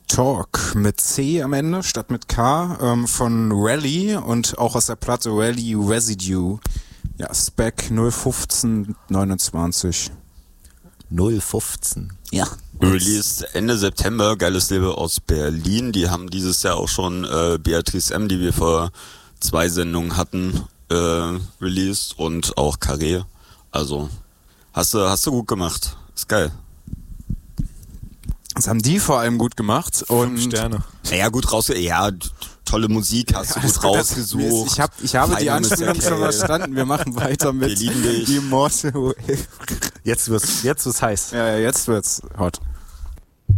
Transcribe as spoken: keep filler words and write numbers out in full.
Talk mit C am Ende statt mit K ähm, von Rally und auch aus der Platte Rally Residue. Ja, Spec null fünfzehn neunundzwanzig. null fünfzehn. Ja. Released Ende September, geiles Label aus Berlin. Die haben dieses Jahr auch schon äh, Beatrice M, die wir vor zwei Sendungen hatten, äh, released und auch Carré. Also hast du hast du gut gemacht. Ist geil. Das haben die vor allem gut gemacht. Und Fünf Sterne. Naja, gut raus. Ja, tolle Musik hast du Alles gut gut, rausgesucht. Ich, hab, ich habe die Feine Anspielung Mister schon K. verstanden. Wir machen weiter mit Wir lieben dich. Immortal Wave. Jetzt wird's, jetzt wird's heiß. Ja, jetzt wird's hot.